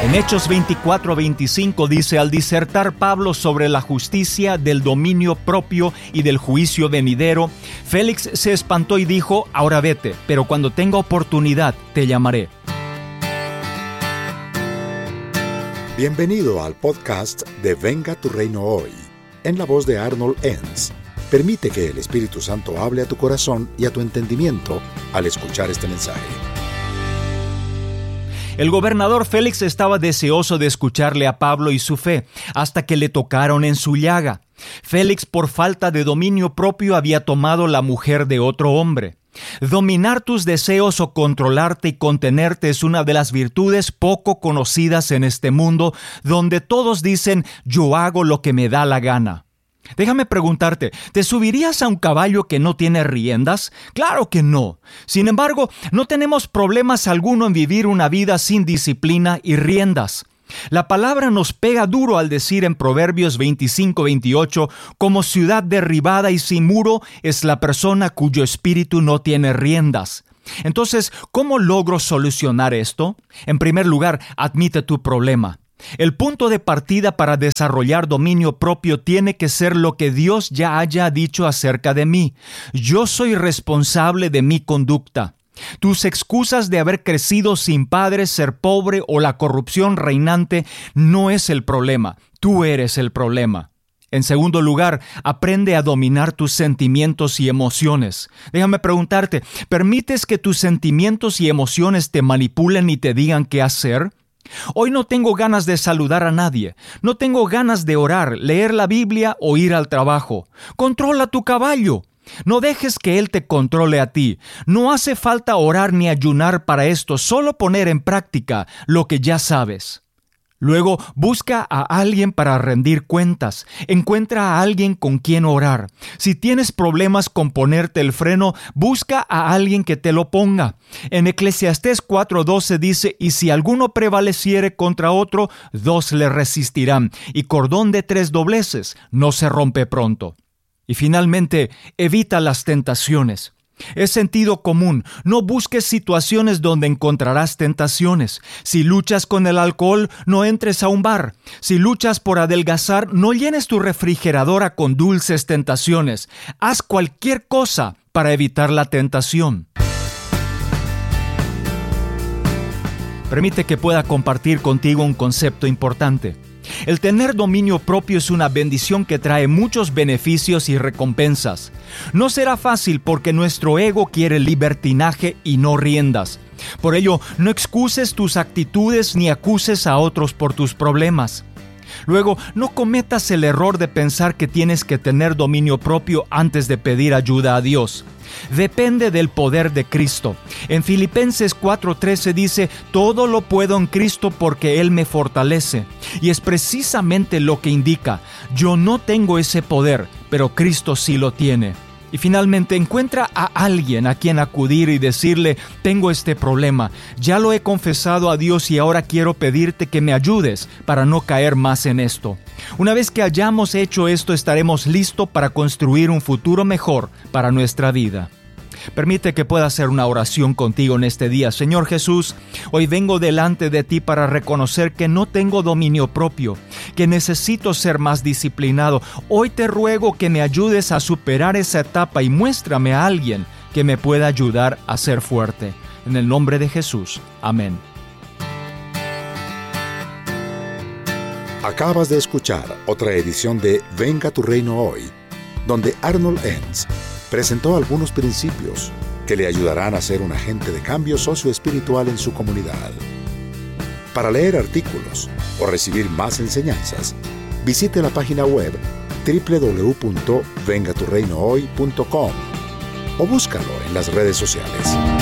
En Hechos 24:25 dice: al disertar Pablo sobre la justicia, del dominio propio y del juicio venidero, Félix se espantó y dijo: ahora vete, pero cuando tenga oportunidad te llamaré. Bienvenido al podcast de Venga tu Reino Hoy, en la voz de Arnold Enns. Permite que el Espíritu Santo hable a tu corazón y a tu entendimiento al escuchar este mensaje. El gobernador Félix estaba deseoso de escucharle a Pablo y su fe, hasta que le tocaron en su llaga. Félix, por falta de dominio propio, había tomado la mujer de otro hombre. Dominar tus deseos o controlarte y contenerte es una de las virtudes poco conocidas en este mundo, donde todos dicen: yo hago lo que me da la gana. Déjame preguntarte, ¿te subirías a un caballo que no tiene riendas? Claro que no. Sin embargo, no tenemos problemas alguno en vivir una vida sin disciplina y riendas. La palabra nos pega duro al decir en Proverbios 25:28, como ciudad derribada y sin muro es la persona cuyo espíritu no tiene riendas. Entonces, ¿cómo logro solucionar esto? En primer lugar, admite tu problema. El punto de partida para desarrollar dominio propio tiene que ser lo que Dios ya haya dicho acerca de mí. Yo soy responsable de mi conducta. Tus excusas de haber crecido sin padres, ser pobre o la corrupción reinante no es el problema. Tú eres el problema. En segundo lugar, aprende a dominar tus sentimientos y emociones. Déjame preguntarte, ¿permites que tus sentimientos y emociones te manipulen y te digan qué hacer? Hoy no tengo ganas de saludar a nadie, no tengo ganas de orar, leer la Biblia o ir al trabajo. Controla tu caballo. No dejes que él te controle a ti. No hace falta orar ni ayunar para esto, solo poner en práctica lo que ya sabes. Luego, busca a alguien para rendir cuentas. Encuentra a alguien con quien orar. Si tienes problemas con ponerte el freno, busca a alguien que te lo ponga. En Eclesiastés 4:12 dice: y si alguno prevaleciere contra otro, dos le resistirán, y cordón de 3 dobleces no se rompe pronto. Y finalmente, evita las tentaciones. Es sentido común. No busques situaciones donde encontrarás tentaciones. Si luchas con el alcohol, no entres a un bar. Si luchas por adelgazar, no llenes tu refrigeradora con dulces tentaciones. Haz cualquier cosa para evitar la tentación. Permite que pueda compartir contigo un concepto importante. El tener dominio propio es una bendición que trae muchos beneficios y recompensas. No será fácil porque nuestro ego quiere libertinaje y no riendas. Por ello, no excuses tus actitudes ni acuses a otros por tus problemas. Luego, no cometas el error de pensar que tienes que tener dominio propio antes de pedir ayuda a Dios. Depende del poder de Cristo. En Filipenses 4:13 dice: todo lo puedo en Cristo porque Él me fortalece. Y es precisamente lo que indica: yo no tengo ese poder, pero Cristo sí lo tiene. Y finalmente, encuentra a alguien a quien acudir y decirle: tengo este problema, ya lo he confesado a Dios y ahora quiero pedirte que me ayudes para no caer más en esto. Una vez que hayamos hecho esto, estaremos listos para construir un futuro mejor para nuestra vida. Permite que pueda hacer una oración contigo en este día. Señor Jesús, hoy vengo delante de ti para reconocer que no tengo dominio propio, que necesito ser más disciplinado. Hoy te ruego que me ayudes a superar esa etapa y muéstrame a alguien que me pueda ayudar a ser fuerte. En el nombre de Jesús. Amén. Acabas de escuchar otra edición de Venga tu Reino Hoy, donde Arnold Enns presentó algunos principios que le ayudarán a ser un agente de cambio socioespiritual en su comunidad. Para leer artículos o recibir más enseñanzas, visite la página web www.vengaturreinohoy.com o búscalo en las redes sociales.